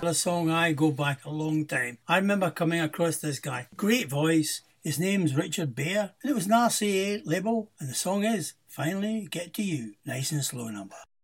a song I go back a long time. I remember coming across this guy. Great voice. His name's Richard Bear, and it was an RCA label, and the song is Finally Get to You. Nice and slow number.